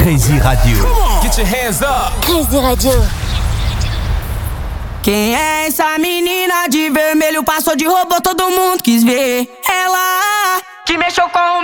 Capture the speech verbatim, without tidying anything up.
Crazy Radio. Get your hands up. Crazy Radio. Quem é essa menina de vermelho? Passou de robô, todo mundo quis ver. Ela que mexeu com o